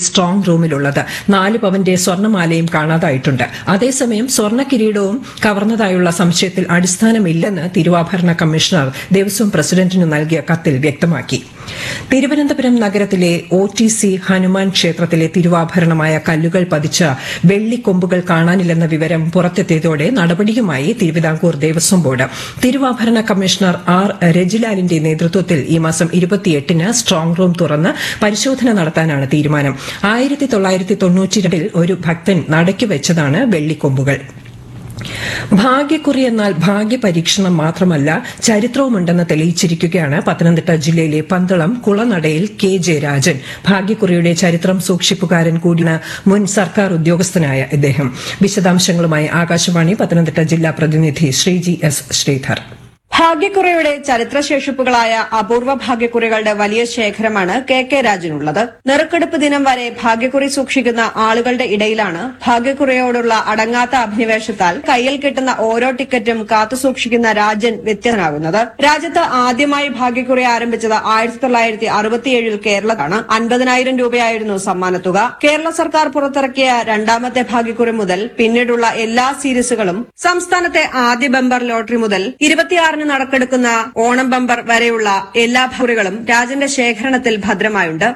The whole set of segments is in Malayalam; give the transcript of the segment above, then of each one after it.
സ്ട്രോങ് റൂമിലുള്ളത്. 4 പവന്റെ സ്വർണ്ണമാലയും കാണാതായിട്ടുണ്ട്. അതേസമയം സ്വർണ്ണ കിരീടവും കവർന്നതായുള്ള സംശയത്തിൽ അടിസ്ഥാനമില്ലെന്ന് തിരുവാഭരണ കമ്മീഷണർ ദേവസ്വം പ്രസിഡന്റിന് നൽകിയ കത്തിൽ വ്യക്തമാക്കി. തിരുവനന്തപുരം നഗരത്തിലെ OTC ഹനുമാൻ ക്ഷേത്രത്തിലെ തിരുവാഭരണമായ കല്ലുകൾ പതിച്ച വെള്ളിക്കൊമ്പുകൾ കാണാനില്ലെന്ന വിവരം പുറത്തെത്തിയതോടെ നടപടിയുമായി തിരുവിതാംകൂർ ദേവസ്വം ബോർഡ്. തിരുവാഭരണ കമ്മീഷണർ R. രജിലാലിന്റെ നേതൃത്വത്തിൽ ഈ മാസം 28-ന് സ്ട്രോങ് റൂം തുറന്ന് പരിശോധന നടത്താനാണ് തീരുമാനം. 1992-ൽ ഒരു ഭക്തൻ നടയ്ക്ക് വെച്ചതാണ് വെള്ളിക്കൊമ്പുകൾ. ഭാഗ്യക്കുറി എന്നാൽ ഭാഗ്യപരീക്ഷണം മാത്രമല്ല, ചരിത്രവുമുണ്ടെന്ന് തെളിയിച്ചിരിക്കുകയാണ് പത്തനംതിട്ട ജില്ലയിലെ പന്തളം കുളനടയിൽ K. ജയരാജൻ. ഭാഗ്യക്കുറിയുടെ ചരിത്രം സൂക്ഷിപ്പുകാരൻ കൂടിയാണ് മുൻ സർക്കാർ ഉദ്യോഗസ്ഥനായ ഇദ്ദേഹം. വിശദാംശങ്ങളുമായി ആകാശവാണി പത്തനംതിട്ട ജില്ലാ പ്രതിനിധി ശ്രീജി S. ശ്രീധർ. ഭാഗ്യക്കുറിയുടെ ചരിത്രശേഷിപ്പുകളായ അപൂർവ ഭാഗ്യക്കുറികളുടെ വലിയ ശേഖരമാണ് KK രാജനുള്ളത്. നറുക്കെടുപ്പ് ദിനം വരെ ഭാഗ്യക്കുറി സൂക്ഷിക്കുന്ന ആളുകളുടെ ഇടയിലാണ് ഭാഗ്യക്കുറിയോടുള്ള അടങ്ങാത്ത അഭിനിവേശത്താൽ കയ്യിൽ കിട്ടുന്ന ഓരോ ടിക്കറ്റും കാത്തുസൂക്ഷിക്കുന്ന രാജൻ വ്യത്യസ്തനാകുന്നത്. രാജ്യത്ത് ആദ്യമായി ഭാഗ്യക്കുറി ആരംഭിച്ചത് 1967-ൽ കേരളത്തിലാണ്. 50,000 രൂപയായിരുന്നു സമ്മാനത്തുക. കേരള സർക്കാർ പുറത്തിറക്കിയ രണ്ടാമത്തെ ഭാഗ്യക്കുറി മുതൽ പിന്നീടുള്ള എല്ലാ സീരീസുകളും, സംസ്ഥാനത്തെ ആദ്യ ബമ്പർ ലോട്ടറി മുതൽ 26-ന് നടക്കെടുക്കുന്ന ഓണം ബമ്പർ വരെയുള്ള എല്ലാ ഭാഗ്യക്കുറികളും രാജന്റെ ശേഖരണത്തിൽ ഭദ്രമായുണ്ട്.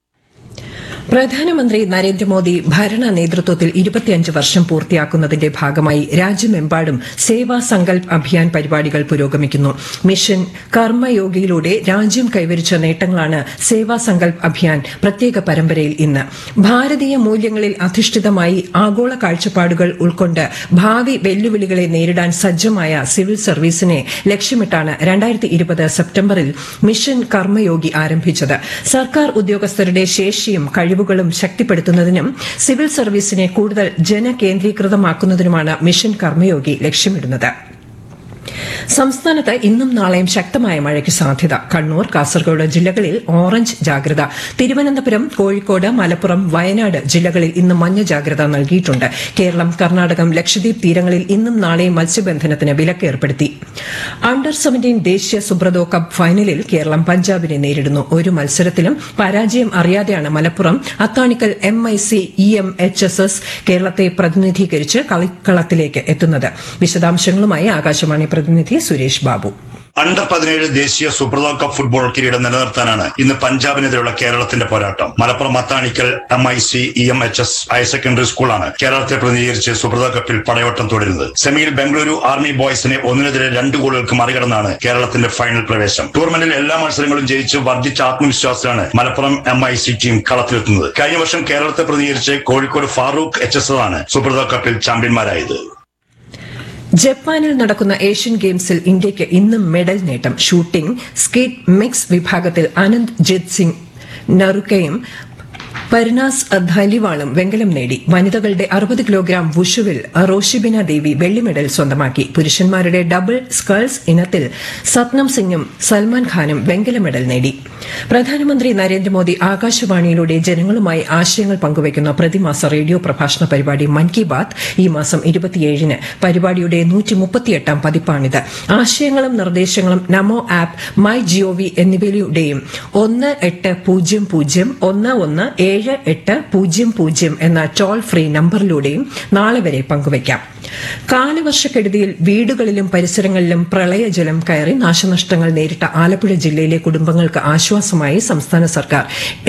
പ്രധാനമന്ത്രി നരേന്ദ്രമോദി ഭരണ നേതൃത്വത്തിൽ 25 വർഷം പൂർത്തിയാക്കുന്നതിന്റെ ഭാഗമായി രാജ്യമെമ്പാടും സേവാ സങ്കൽപ് അഭിയാൻ പരിപാടികൾ പുരോഗമിക്കുന്നു. മിഷൻ കർമ്മയോഗിയിലൂടെ രാജ്യം കൈവരിച്ച നേട്ടങ്ങളാണ് സേവാ സങ്കൽപ് അഭിയാൻ പ്രത്യേക പരമ്പരയിൽ ഇന്ന്. ഭാരതീയ മൂല്യങ്ങളിൽ അധിഷ്ഠിതമായി ആഗോള കാഴ്ചപ്പാടുകൾ ഉൾക്കൊണ്ട് ഭാവി വെല്ലുവിളികളെ നേരിടാൻ സജ്ജമായ സിവിൽ സർവീസിനെ ലക്ഷ്യമിട്ടാണ് 2020 സെപ്റ്റംബറിൽ മിഷൻ കർമ്മയോഗി ആരംഭിച്ചത്. സർക്കാർ ഉദ്യോഗസ്ഥരുടെ ശേഷിയും കഴിവുകളും ശക്തിപ്പെടുത്തുന്നതിനും സിവിൽ സർവീസിനെ കൂടുതൽ ജനകേന്ദ്രീകൃതമാക്കുന്നതിനുമാണ് മിഷൻ കർമ്മയോഗി ലക്ഷ്യമിടുന്നത്. സംസ്ഥാനത്ത് ഇന്നും നാളെയും ശക്തമായ മഴയ്ക്ക് സാധ്യത. കണ്ണൂർ, കാസർഗോഡ് ജില്ലകളിൽ ഓറഞ്ച് ജാഗ്രത. തിരുവനന്തപുരം, കോഴിക്കോട്, മലപ്പുറം, വയനാട് ജില്ലകളിൽ ഇന്ന് മഞ്ഞ ജാഗ്രത നൽകിയിട്ടുണ്ട്. കേരളം, കർണാടകം, ലക്ഷദ്വീപ് തീരങ്ങളിൽ ഇന്നും നാളെയും മത്സ്യബന്ധനത്തിന് വിലക്ക് ഏർപ്പെടുത്തി. അണ്ടർ 17 ദേശീയ സുബ്രതോ കപ്പ് ഫൈനലിൽ കേരളം പഞ്ചാബിനെ നേരിടുന്നു. ഒരു മത്സരത്തിലും പരാജയം അറിയാതെയാണ് മലപ്പുറം അത്താണിക്കൽ MIC EMHSS കേരളത്തെ പ്രതിനിധീകരിച്ച് കളിക്കളത്തിലേക്ക് എത്തുന്നത്. വിശദാംശങ്ങളുമായി ആകാശവാണി പ്രതിനിധി സുരേഷ് ബാബു. അണ്ടർ 17 ദേശീയ സുബ്രതോ കപ്പ് ഫുട്ബോൾ കിരീടം നിലനിർത്താനാണ് ഇന്ന് പഞ്ചാബിനെതിരെയുള്ള കേരളത്തിന്റെ പോരാട്ടം. Malappuram Athanikkal MIC EMHS higher secondary സ്കൂളാണ് കേരളത്തെ പ്രതിനിധീകരിച്ച് സുബ്രതോ കപ്പിൽ പടയോട്ടം തുടരുന്നത്. സെമിയിൽ ബംഗളൂരു ആർമി ബോയ്സിനെ 1-2 ഗോളുകൾക്ക് മറികടന്നാണ് കേരളത്തിന്റെ ഫൈനൽ പ്രവേശം. ടൂർണമെന്റിൽ എല്ലാ മത്സരങ്ങളും ജയിച്ച് വർദ്ധിച്ച ആത്മവിശ്വാസത്തിലാണ് മലപ്പുറം MIC ടീം കളത്തിലെത്തുന്നത്. കഴിഞ്ഞ വർഷം കേരളത്തെ പ്രതിനിധീകരിച്ച് കോഴിക്കോട് ഫാറൂഖ് HSS ആണ് സുബ്രതോ കപ്പിൽ ചാമ്പ്യന്മാരായത്. ജപ്പാനിൽ നടക്കുന്ന ഏഷ്യൻ ഗെയിംസിൽ ഇന്ത്യയ്ക്ക് ഇന്നും മെഡൽ നേട്ടം. ഷൂട്ടിംഗ്, സ്കീറ്റ് മിക്സ് വിഭാഗത്തിൽ അനന്ത് ജിത് സിംഗ് നറുക്കയും പരിനാസ് ധലിവാളും വെങ്കലം നേടി. വനിതകളുടെ 60 കിലോഗ്രാം വുഷുവിൽ റോഷിബിന ദേവി വെള്ളി മെഡൽ സ്വന്തമാക്കി. പുരുഷന്മാരുടെ ഡബിൾ സ്കൾസ് ഇനത്തിൽ സത്നം സിംഗും സൽമാൻ ഖാനും വെങ്കല മെഡൽ നേടി. പ്രധാനമന്ത്രി നരേന്ദ്രമോദി ആകാശവാണിയിലൂടെ ജനങ്ങളുമായി ആശയങ്ങൾ പങ്കുവയ്ക്കുന്ന പ്രതിമാസ റേഡിയോ പ്രഭാഷണ പരിപാടി മൻ കി ബാത് ഈ മാസം 27-ന് പരിപാടിയുടെ 138-ാം പതിപ്പാണിത്. ആശയങ്ങളും നിർദ്ദേശങ്ങളും നമോ ആപ്പ്, മൈ GOV എന്നിവയിലൂടെയും 1800-11-7800 എന്ന ടോൾ ഫ്രീ നമ്പറിലൂടെയും നാളെ വരെ പങ്കുവയ്ക്കാം. കാലവർഷക്കെടുതിയിൽ വീടുകളിലും പരിസരങ്ങളിലും പ്രളയജലം കയറി നാശനഷ്ടങ്ങൾ നേരിട്ട ആലപ്പുഴ ജില്ലയിലെ കുടുംബങ്ങൾക്ക് ആശ്വാസമായി സംസ്ഥാന സർക്കാർ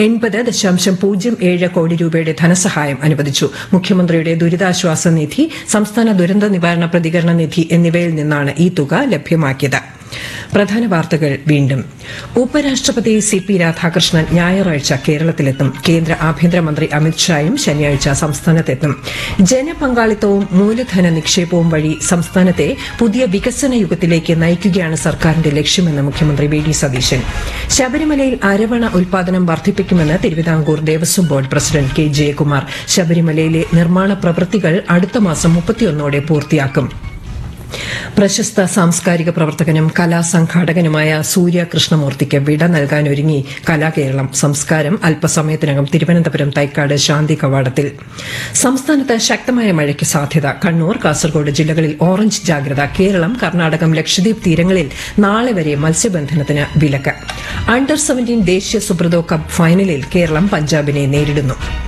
80.07 കോടി രൂപയുടെ ധനസഹായം അനുവദിച്ചു. മുഖ്യമന്ത്രിയുടെ ദുരിതാശ്വാസ നിധി, സംസ്ഥാന ദുരന്ത നിവാരണ പ്രതികരണ നിധി എന്നിവയിൽ നിന്നാണ് ഈ തുക ലഭ്യമാക്കിയത്. പ്രധാന വാർത്തകൾ വീണ്ടും. ഉപരാഷ്ട്രപതി CP രാധാകൃഷ്ണൻ ഞായറാഴ്ച കേരളത്തിലെത്തും. കേന്ദ്ര ആഭ്യന്തരമന്ത്രി അമിത്ഷായും ശനിയാഴ്ച സംസ്ഥാനത്തെത്തും. ജനപങ്കാളിത്തവും മൂലധന നിക്ഷേപവും വഴി സംസ്ഥാനത്തെ പുതിയ വികസന യുഗത്തിലേക്ക് നയിക്കുകയാണ് സർക്കാരിന്റെ ലക്ഷ്യമെന്ന് മുഖ്യമന്ത്രി VD സതീശൻ. ശബരിമലയിൽ അരവണ ഉൽപാദനം വർദ്ധിപ്പിക്കുമെന്ന് Thiruvithamkoor Devaswom board president K. Jayakumar. ശബരിമലയിലെ നിർമ്മാണ പ്രവൃത്തികൾ അടുത്ത മാസം 31-ഓടെ പൂർത്തിയാക്കും. പ്രശസ്ത സാംസ്കാരിക പ്രവർത്തകനും കലാസംഘാടകനുമായ സൂര്യ കൃഷ്ണമൂർത്തിക്ക് വിട നൽകാനൊരുങ്ങി കലാകേരളം. സംസ്കാരം അല്പസമയത്തിനകം തിരുവനന്തപുരം തൈക്കാട് ശാന്തി കവാടത്തിൽ. സംസ്ഥാനത്ത് ശക്തമായ മഴയ്ക്ക് സാധ്യത. കണ്ണൂർ, കാസർഗോഡ് ജില്ലകളിൽ ഓറഞ്ച് ജാഗ്രത. കേരളം, കർണാടകം, ലക്ഷദ്വീപ് തീരങ്ങളിൽ നാളെ വരെ മത്സ്യബന്ധനത്തിന് വിലക്ക്. അണ്ടർ 17 ദേശീയ സുബ്രതോ കപ്പ് ഫൈനലിൽ കേരളം പഞ്ചാബിനെ നേരിടുന്നു.